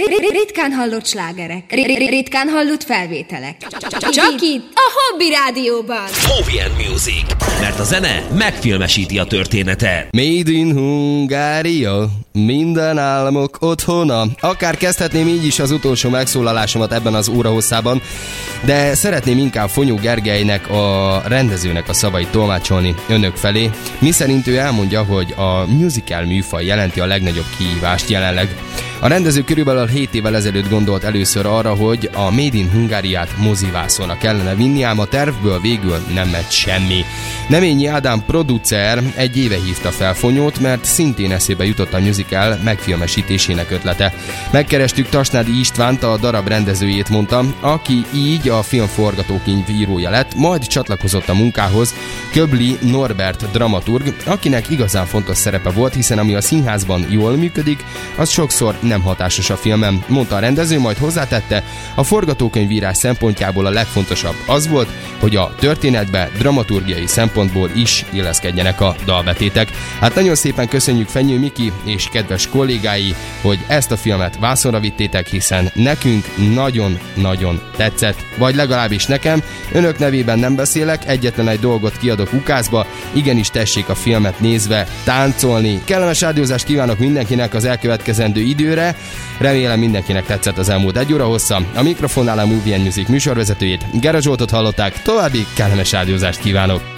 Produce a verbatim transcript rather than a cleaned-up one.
Ritkán hallott slágerek, ritkán hallott felvételek. Csak itt, a Hobby Rádióban. Movie and Music, mert a zene megfilmesíti a történetet. Made in Hungária, minden államok otthona. Akár kezdhetném így is az utolsó megszólalásomat ebben az órahosszában, de szeretném inkább Fonyó Gergelynek, a rendezőnek a szavait tolmácsolni önök felé, miszerint ő elmondja, hogy a musical műfaj jelenti a legnagyobb kihívást jelenleg. A rendező körülbelül hét évvel ezelőtt gondolt először arra, hogy a Made in Hungáriát mozivászonra kellene vinni, ám a tervből végül nem lett semmi. Neményi Ádám producer egy éve hívta fel Fonyót, mert szintén eszébe jutott a musical megfilmesítésének ötlete. Megkerestük Tasnádi Istvánt, a darab rendezőjét, mondta, aki így a film forgatókönyv írója lett, majd csatlakozott a munkához Köbli Norbert dramaturg, akinek igazán fontos szerepe volt, hiszen ami a színházban jól működik, az sokszor nem hatásos a filmen, mondta a rendező, majd hozzátette, a forgatókönyvírás szempontjából a legfontosabb az volt, hogy a történetbe dramaturgiai szempontból is illeszkedjenek a dalbetétek. Hát nagyon szépen köszönjük Fenyő Miki és kedves kollégái, hogy ezt a filmet vászonra vittétek, hiszen nekünk nagyon-nagyon tetszett, vagy legalábbis nekem. Önök nevében nem beszélek, egyetlen egy dolgot kiadok ukázba, igenis tessék a filmet nézve táncolni. Kellemes rádiózást kívánok mindenkinek az elkövetkezendő időre, remélem mindenkinek tetszett az elmúlt egy óra hossza. A mikrofonnál a Movie and Music műsorvezetőjét, Gera Zsoltot hallották, további kellemes rádiózást kívánok!